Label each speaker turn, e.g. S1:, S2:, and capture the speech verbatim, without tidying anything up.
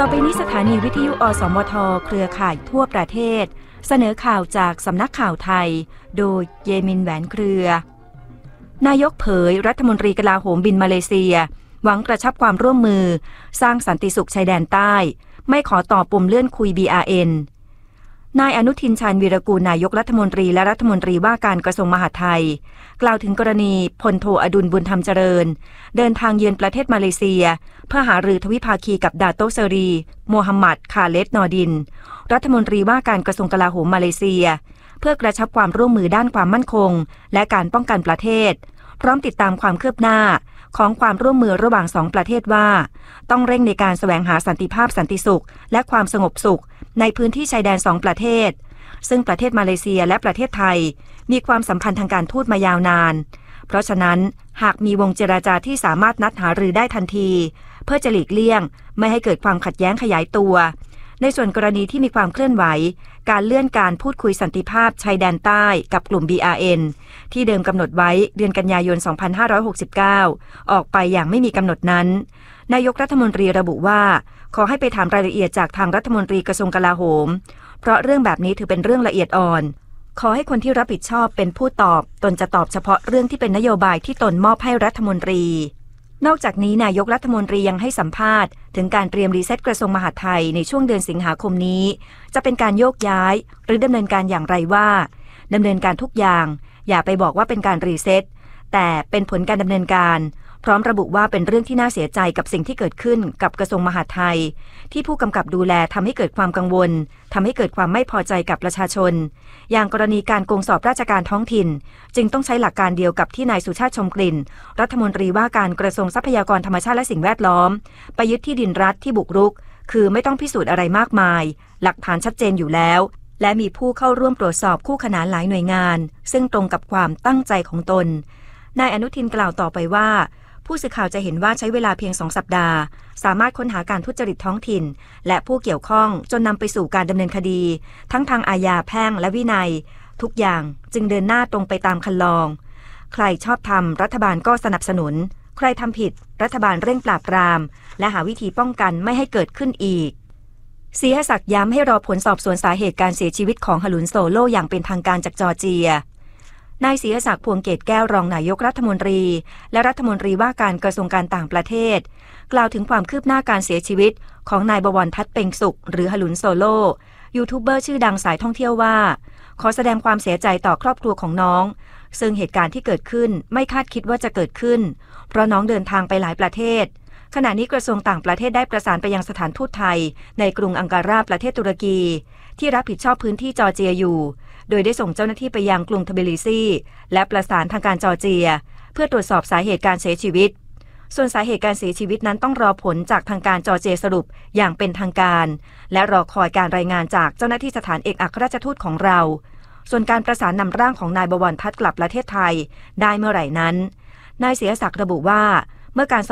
S1: อไปนี้สถานีวิทยุอสมทเครือข่ายทั่วประเทศเสนอข่าวจากสำนักข่าวไทยโดยเยมินแหวนเครือนายกเผยรัฐมนตรีกลาโหมบินมาเลเซียหวังกระชับความร่วมมือสร้างสันติสุขชายแดนใต้ไม่ขอต่อปมเลื่อนคุย บี อาร์ เอ็น นายอนุทินชาญวีรกูลนายกรัฐมนตรีและรัฐมนตรีว่าการกระทรวงมหาดไทยกล่าวถึงกรณีพลโทอดุลบุญธรรมเจริญเดินทางเยือนประเทศมาเลเซียเพื่อหารือทวิภาคีกับดาโตเซรีโมฮัมหมัดคาเลดนอดินรัฐมนตรีว่าการกระทรวงกลาโหมมาเลเซียเพื่อกระชับความร่วมมือด้านความมั่นคงและการป้องกันประเทศพร้อมติดตามความคืบหน้าของความร่วมมือระหว่างสองประเทศว่าต้องเร่งในการแสวงหาสันติภาพสันติสุขและความสงบสุขในพื้นที่ชายแดนสองประเทศซึ่งประเทศมาเลเซียและประเทศไทยมีความสัมพันธ์ทางการทูตมายาวนานเพราะฉะนั้นหากมีวงเจรจาที่สามารถนัดหารือได้ทันทีเพื่อจะหลีกเลี่ยงไม่ให้เกิดความขัดแย้งขยายตัวในส่วนกรณีที่มีความเคลื่อนไหวการเลื่อนการพูดคุยสันติภาพชายแดนใต้กับกลุ่ม บี อาร์ เอ็น ที่เดิมกำหนดไว้เดือนกันยายน สองพันห้าร้อยหกสิบเก้า ออกไปอย่างไม่มีกำหนดนั้นนายกรัฐมนตรีระบุว่าขอให้ไปถามรายละเอียดจากทางรัฐมนตรีกระทรวงกลาโหมเพราะเรื่องแบบนี้ถือเป็นเรื่องละเอียดอ่อนขอให้คนที่รับผิดชอบเป็นผู้ตอบตนจะตอบเฉพาะเรื่องที่เป็นนโยบายที่ตนมอบให้รัฐมนตรีนอกจากนี้นายกรัฐมนตรียังให้สัมภาษณ์ถึงการเตรียมรีเซ็ตกระทรวงมหาดไทยในช่วงเดือนสิงหาคมนี้จะเป็นการโยกย้ายหรือดำเนินการอย่างไรว่าดำเนินการทุกอย่างอย่าไปบอกว่าเป็นการรีเซ็ตแต่เป็นผลการดำเนินการพร้อมระบุว่าเป็นเรื่องที่น่าเสียใจกับสิ่งที่เกิดขึ้นกับกระทรวงมหาดไทยที่ผู้กำกับดูแลทำให้เกิดความกังวลทำให้เกิดความไม่พอใจกับประชาชนอย่างกรณีการโกงสอบราชการท้องถิ่นจึงต้องใช้หลักการเดียวกับที่นายสุชาติชมกลิ่นรัฐมนตรีว่าการกระทรวงทรัพยากรธรรมชาติและสิ่งแวดล้อมไปยึดที่ดินรัฐที่บุกรุกคือไม่ต้องพิสูจน์อะไรมากมายหลักฐานชัดเจนอยู่แล้วและมีผู้เข้าร่วมตรวจสอบคู่ขนานหลายหน่วยงานซึ่งตรงกับความตั้งใจของตนนายอนุทินกล่าวต่อไปว่าผู้สื่อข่าวจะเห็นว่าใช้เวลาเพียงสองสัปดาห์สามารถค้นหาการทุจริตท้องถิ่นและผู้เกี่ยวข้องจนนำไปสู่การดำเนินคดีทั้งทางอาญาแพ่งและวินัยทุกอย่างจึงเดินหน้าตรงไปตามคันลองใครชอบทำรัฐบาลก็สนับสนุนใครทำผิดรัฐบาลเร่งปราบปรามและหาวิธีป้องกันไม่ให้เกิดขึ้นอีกศรีหศักดิ์ย้ำให้รอผลสอบสวนสาเหตุการเสียชีวิตของหลุนโซโลอย่างเป็นทางการจากจอร์เจียนายศรีหศักดิ์พวงเกตแก้วรองนายกรัฐมนตรีและรัฐมนตรีว่าการกระทรวงการต่างประเทศกล่าวถึงความคืบหน้าการเสียชีวิตของนายบวรทัศน์เพ็งสุขหรือหลุนโซโลยูทูบเบอร์ชื่อดังสายท่องเที่ยวว่าขอแสดงความเสียใจต่อครอบครัวของน้องซึ่งเหตุการณ์ที่เกิดขึ้นไม่คาดคิดว่าจะเกิดขึ้นเพราะน้องเดินทางไปหลายประเทศขณะนี้กระทรวงต่างประเทศได้ประสานไปยังสถานทูตไทยในกรุงอังการาประเทศตุรกีที่รับผิดชอบพื้นที่จอร์เจียอยู่โดยได้ส่งเจ้าหน้าที่ไปยังกรุงทบิลิซีและประสานทางการจอร์เจียเพื่อตรวจสอบสาเหตุการเสียชีวิตส่วนสาเหตุการเสียชีวิตนั้นต้องรอผลจากทางการจอร์เจียสรุปอย่างเป็นทางการและรอคอยการรายงานจากเจ้าหน้าที่สถานเอกอัครราชทูตของเราส่วนการประสานนำร่างของนายบวรทัศน์กลับประเทศไทยได้เมื่อไหร่นั้นนายศรีหศักดิ์ระบุว่าเมื่อการ